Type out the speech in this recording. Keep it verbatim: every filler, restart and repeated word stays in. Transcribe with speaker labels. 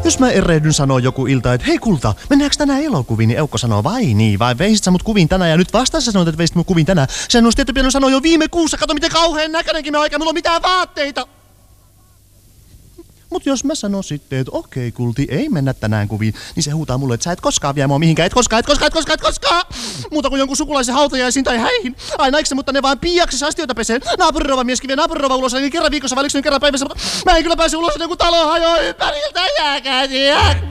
Speaker 1: Jos mä erehdyn sanoo joku ilta, että hei kulta, mennäänkö tänään elokuviin, niin Eukko sanoo, vai niin, vai veisit sä mut kuviin tänään, ja nyt vastaan sä sanoit, että veisit mut kuviin tänään. Sen olisi tietty pitänyt sanoa jo viime kuussa, kato miten kauhean näköinenkin mä oikein, mulla on mitään vaatteita. Mut jos mä sanon sitten, että okei kulti, ei mennä tänään kuviin, niin se huutaa mulle, että sä et koskaan vie mua mihinkään, et koskaan, et koskaan, et koskaan, et koskaan. Muuta kuin jonkun sukulaisen hautajaisiin tai häihin. Aina eikö se, mutta ne vaan piiaksissa astioita pesee. Naapurirova mieskin vie naapurirova ulos, niin kerran viikossa vai kerran päivässä. Mä en kyllä pääse ulos, ennen kuin talo hajoaa ympäriltä, jääkää